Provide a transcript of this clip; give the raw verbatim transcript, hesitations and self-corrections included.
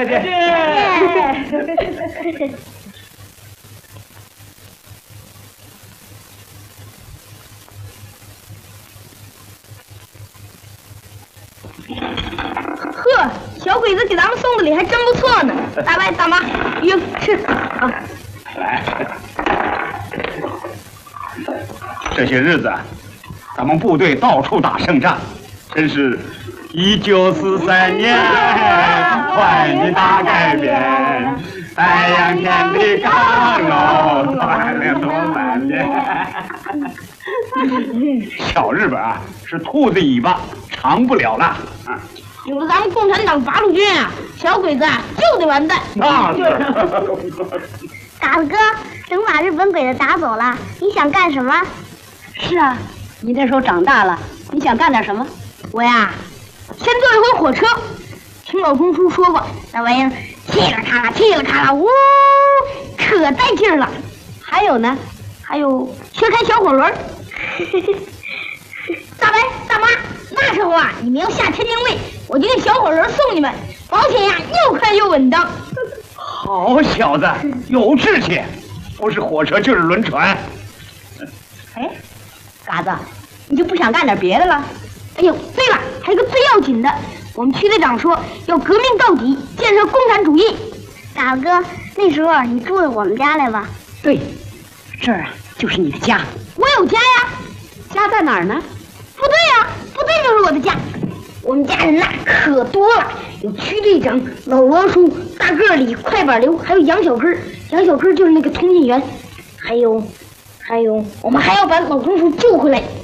再见。 呵，小鬼子给咱们送的礼还真不错呢。大伯大妈，哟，吃啊！ 来，这些日子，咱们部队到处打胜仗，真是一九四三年欢迎大改变，太阳天地刚柔，团结多满面。小日本啊，是兔子尾巴长不了了啊！ 有了咱们共产党八路军啊，小鬼子啊就得完蛋。 那是。 嘎子哥，等把日本鬼子打走了，你想干什么？ 是啊，你这时候长大了，你想干点什么？ 我呀，先坐一回火车。听老中叔说过，那玩意儿嘁哩喀啦，嘁哩喀啦，呜，可带劲儿了。 还有呢？ 还有学开小火轮。大白大妈，那时候啊，你们要下天津卫，我就用小火轮送你们，保险呀又快又稳当。 好小子，有志气，不是火车就是轮船。 哎，嘎子，你就不想干点别的了？ 哎呦，对了，还有个最要紧的，我们区队长说要革命到底，建设共产主义。 嘎子哥，那时候你住到我们家来吧。 对，这儿啊就是你的家。 我有家呀， 家在哪儿呢？ 部队呀，部队就是我的家。我们家人呐可多了，有区队长、老王叔、大个李、快板刘，还有杨小根。杨小根就是那个通信员，还有，还有，我们还要把老中叔救回来。